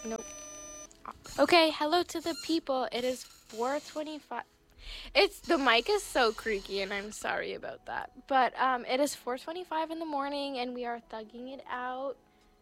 Nope. Okay, hello to the people. It is 4:25. The mic is so creaky and I'm sorry about that. But it is 4:25 in the morning and we are thugging it out.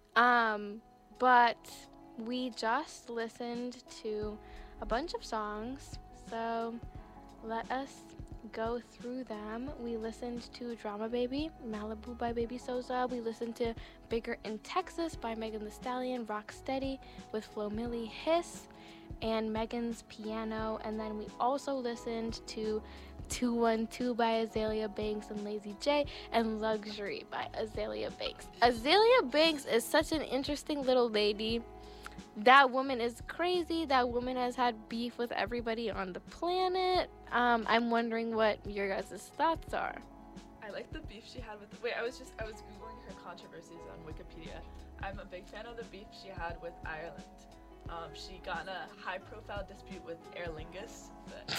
But we just listened to a bunch of songs. So let us go through them. We listened to Drama Baby, Malibu by Baby Sosa. We listened to Bigger in Texas by Megan Thee Stallion, Rocksteady with Flo Milli, Hiss, and Megan's Piano. And then we also listened to 212 by Azalea Banks and Lazy J, and Luxury by Azalea Banks. Azalea Banks is such an interesting little lady. That woman is crazy. That woman has had beef with everybody on the planet. I'm wondering what your guys' thoughts are. I like the beef she had with. Wait, I was googling her controversies on Wikipedia. I'm a big fan of the beef she had with Ireland. She got in a high-profile dispute with Aer Lingus.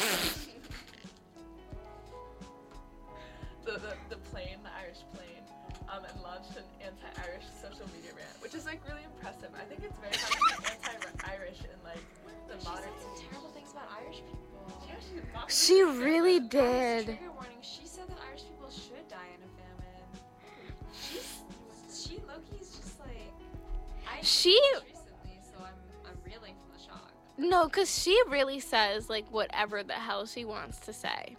The plane, the Irish plane, and launched an anti-Irish social media rant, which is like really impressive. I think it's very hard to be anti-Irish in like the modern. She said some terrible things about Irish people. Yeah, She really did. Trigger warning. She said that Irish people should die in a famine. She Loki's just like. She recently, so I'm reeling from the shock. No, because she really says like whatever the hell she wants to say.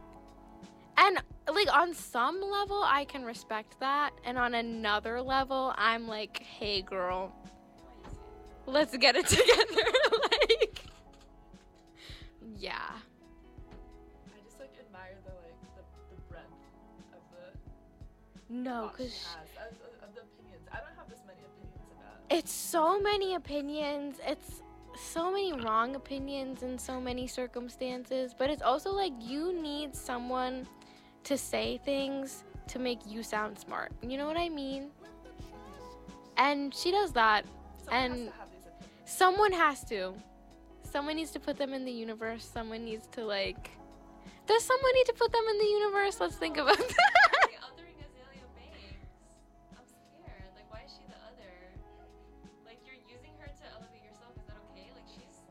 And like on some level I can respect that, and on another level I'm like, hey girl, let's get it together. Like, yeah. I just like admire the breadth of the No, thoughts she because has, of the opinions. I don't have this many opinions about. it's so many opinions. It's so many wrong opinions in so many circumstances, but it's also like you need someone to say things to make you sound smart. You know what I mean? And she does that. Someone and has to have these opinions. someone has to. Someone needs to put them in the universe. Someone needs to like. Does someone need to put them in the universe? Let's think about that. Like othering Azalea Banks. I'm scared. Like, why is she the other? Like, you're using her to elevate yourself. Is that okay? Like,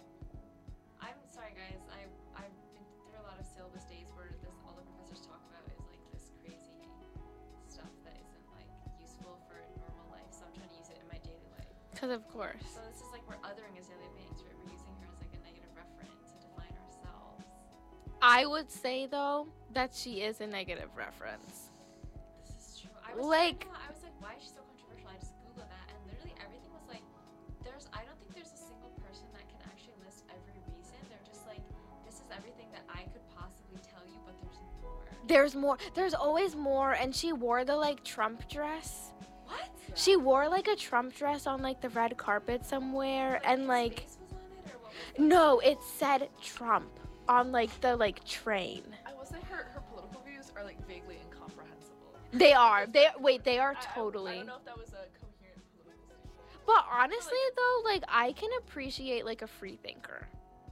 I'm sorry, guys. I've been through a lot of syllabus days where all the professors talk about is like this crazy stuff that isn't like useful for normal life. So I'm trying to use it in my daily life. Because of course. So this is like we're othering Azalea Banks, right? We're using her as like a negative referent to define ourselves. I would say though that she is a negative reference. This is true. I was like, why is she so controversial? I just googled that, and literally everything was like, I don't think there's a single person that can actually list every reason. They're just like, this is everything that I could possibly tell you, but there's more. There's more. There's always more. And she wore the like Trump dress. What? Yeah. She wore like a Trump dress on like the red carpet somewhere, and like. His face was on it, or what was it? No, it said Trump on like the like train. I will say her political views are like vaguely incomprehensible. They are. They are I totally. don't know if that was a coherent political statement. But honestly though, like I can appreciate like a free thinker.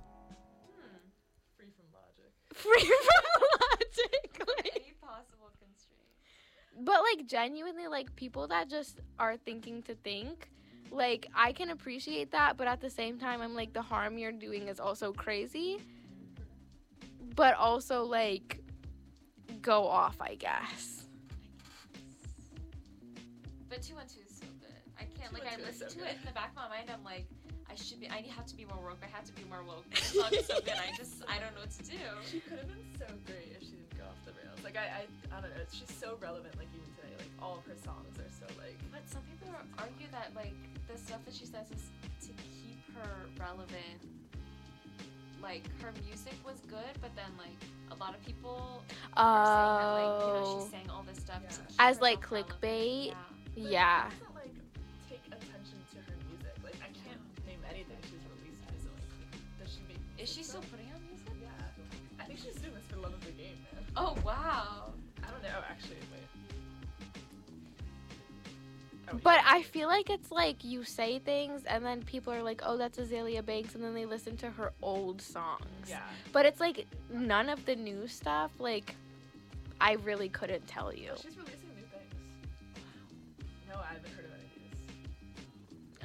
Free from logic. Free from logic. Like. Any possible constraint. But like genuinely, like people that just are thinking to think, like I can appreciate that, but at the same time I'm like the harm you're doing is also crazy. But also like go off, I guess. But 212 is so good. I can't, like, I 212 is listen so to good. it in the back of my mind. I'm like, I have to be more woke. I have to be more woke. This song is so good. I don't know what to do. She could have been so great if she didn't go off the rails. Like I don't know. She's so relevant. Like even today, like all of her songs are so like. But some people argue that like the stuff that she says is to keep her relevant. Like her music was good, but then like a lot of people are saying that like she's saying all this stuff to keep As like herself relevant. clickbait. Yeah. But Yeah. It doesn't like take attention to her music. Like I can't name anything she's released recently. Does she make? Is she still putting out music? Yeah. I think she's doing this for the love of the game, man. Oh wow. I don't know actually. Wait. Oh, But I feel like it's like you say things and then people are like, oh, that's Azalea Banks, and then they listen to her old songs. Yeah. But it's like none of the new stuff, like, I really couldn't tell you. She's releasing new things. No, I haven't heard of any of these. And I guess,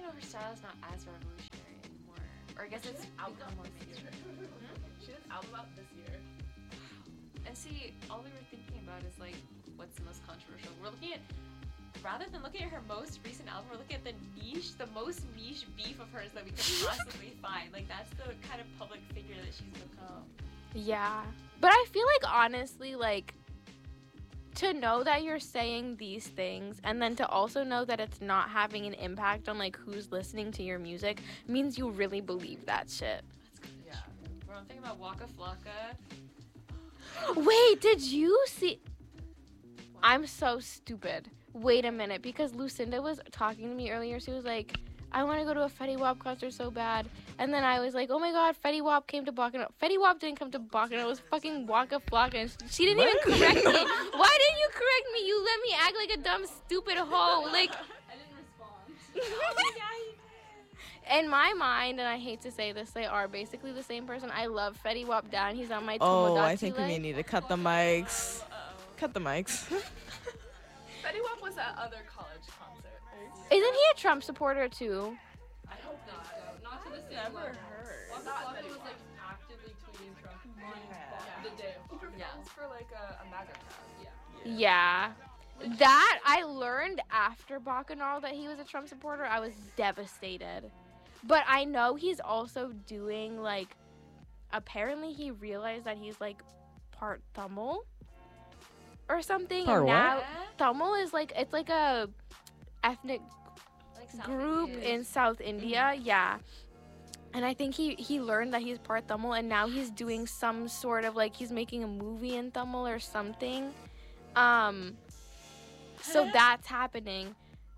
know her style is not as revolutionary anymore. Or I guess it's album become more out this year. mainstream. She did an album out this year. And see, all we were thinking about is like, what's the most controversial? We're looking at, rather than looking at her most recent album, we're looking at the most niche beef of hers that we could possibly find. Like, that's the kind of public figure that she's become. Yeah. But I feel like, honestly, like, to know that you're saying these things and then to also know that it's not having an impact on, like, who's listening to your music means you really believe that shit. That's good. Yeah. We're thinking about Waka Flocka. Wait, did you see? I'm so stupid. Wait a minute, because Lucinda was talking to me earlier. She was like, I want to go to a Fetty Wap concert so bad. And then I was like, oh my god, Fetty Wap came to Bacchanal. Fetty Wap didn't come to Bacchanal. It was fucking Waka Flocka. And she didn't even correct me. Why didn't you correct me? You let me act like a dumb, stupid hoe. Like, I didn't respond. in my mind, and I hate to say this, they are basically the same person. I love Fetty Wap down. He's on my Oh, Tomodachi I think we list. may need to cut the mics. Uh-oh. Cut the mics. Fetty Wap was at other college concert. Isn't he a Trump supporter too? I hope not. Not to the same Never level. heard. Waka Not Flocka Fetty was Wap. like actively tweeting Trump Yeah. the day of He Flocka. performs for like a MAGA crowd. Yeah. That I learned after Bacchanal that he was a Trump supporter. I was devastated. But I know he's also doing like, apparently he realized that he's like part Tamil or something. Part and what? now Tamil is like, it's like a ethnic Like South group Indian. in South India. Yeah. And I think he learned that he's part Tamil, and now he's doing some sort of like, he's making a movie in Tamil or something. So that's happening.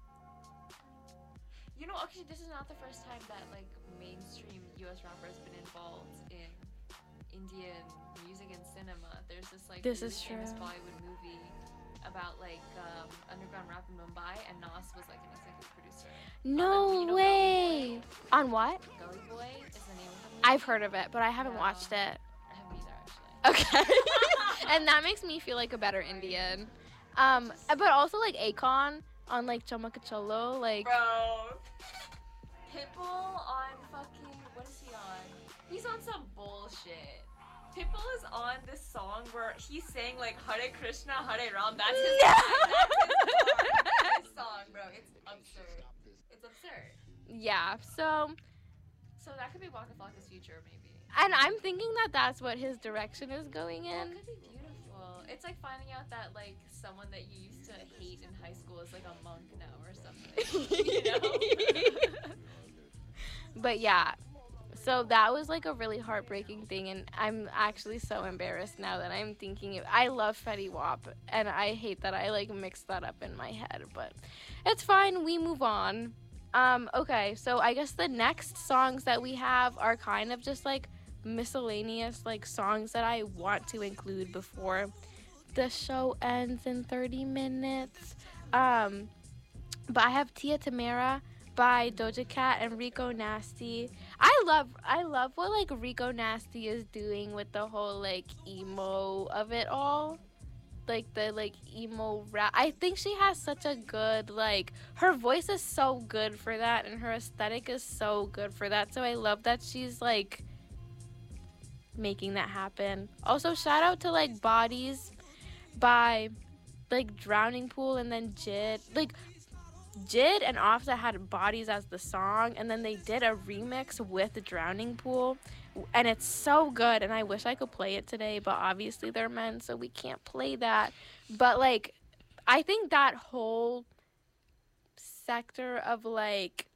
You know, actually, this is not the first time that like mainstream U.S. rapper has been involved in Indian music and cinema. There's this like This really is famous true. Bollywood movie about like underground rap in Mumbai, and Nas was like an executive producer. No you know way. On what? Gully Boy is the name of the movie. I've heard of it, but I haven't Yeah. watched it. I haven't either actually. Okay. And that makes me feel like a better Indian. But also like Akon on like Chamakacholo, like Bro. Pitbull on fucking, what is he on? He's on some bullshit. Pitbull is on this song where he's saying like Hare Krishna, Hare Ram. That's his No. That's his song, bro. It's absurd. It's absurd. yeah. So, So that could be Waka Flocka's future, maybe. and I'm thinking that that's what his direction is going Well, in. it could be beautiful. It's like finding out that like someone that you used to hate in high school is like a monk now or something. You know? But yeah, so that was like a really heartbreaking thing, and I'm actually so embarrassed now that I'm thinking I love Fetty Wap, and I hate that I like mixed that up in my head, but it's fine, we move on. Okay, so I guess the next songs that we have are kind of just like miscellaneous like songs that I want to include before the show ends in 30 minutes. But I have Tia Tamara by Doja Cat and Rico Nasty. I love what like Rico Nasty is doing with the whole like emo of it all. Like the like emo rap. I think she has such a good like, her voice is so good for that, and her aesthetic is so good for that. So I love that she's like making that happen. Also shout out to like Bodies by like Drowning Pool, and then Jid. Like Jid and Offset had Bodies as the song, and then they did a remix with Drowning Pool, and it's so good, and I wish I could play it today, but obviously they're men, so we can't play that. But like, I think that whole sector of like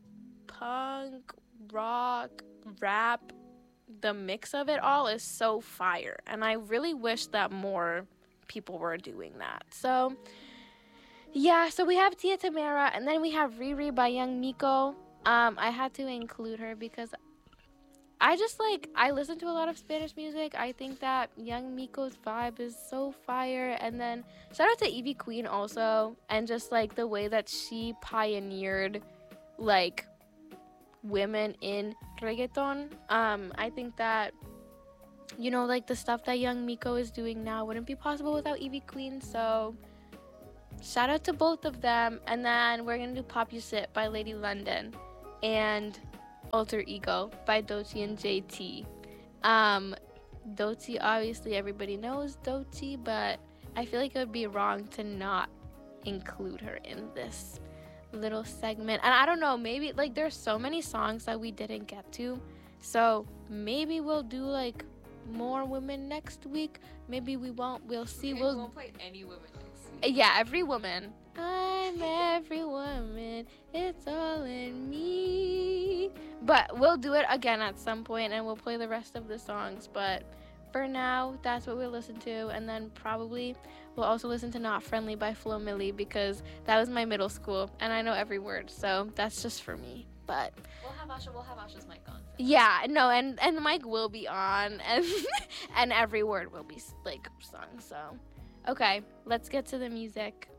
punk, rock, rap, the mix of it all is so fire, and I really wish that more people were doing that. So yeah, so we have Tia Tamara, and then we have Riri by Young Miko. I had to include her because I just like, I listen to a lot of Spanish music. I think that Young Miko's vibe is so fire. And then shout out to Evie Queen also, and just like the way that she pioneered like women in reggaeton. I think that, you know, like the stuff that Young Miko is doing now wouldn't be possible without Evie Queen. So shout out to both of them. And then we're gonna do Pop You Sit by Lady London and Alter Ego by Doechii and JT. Doechii, obviously everybody knows Doechii, but I feel like it would be wrong to not include her in this little segment. And I don't know, maybe like there's so many songs that we didn't get to, so maybe we'll do like more women next week. Maybe we won't. We'll see. Okay, we won't play any women next week. Yeah, every woman. I'm every woman. It's all in me. But we'll do it again at some point, and we'll play the rest of the songs. But for now, that's what we'll listen to. And then probably we'll also listen to Not Friendly by Flo Milli, because that was my middle school, and I know every word. So that's just for me. But We'll have Asha's mic on. yeah, no, and the mic will be on, and and every word will be like sung. So, okay, let's get to the music.